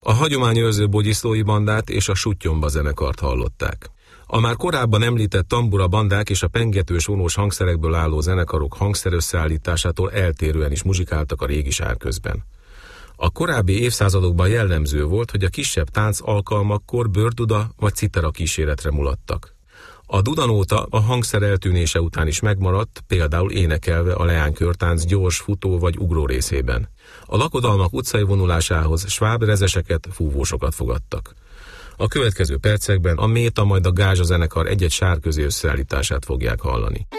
A hagyományőrző Bogyiszlói bandát és a Suttyomba zenekart hallották. A már korábban említett tambura bandák és a pengetős vonós hangszerekből álló zenekarok hangszerösszeállításától eltérően is muzsikáltak a régi sárközben. A korábbi évszázadokban jellemző volt, hogy a kisebb tánc alkalmakkor bőrduda vagy citera kíséretre mulattak. A dudanóta a hangszer eltűnése után is megmaradt, például énekelve a leánykörtánc gyors futó vagy ugró részében. A lakodalmak utcai vonulásához sváb rezeseket, fúvósokat fogadtak. A következő percekben a Méta majd a Gázsa zenekar egy-egy sárközi összeállítását fogják hallani.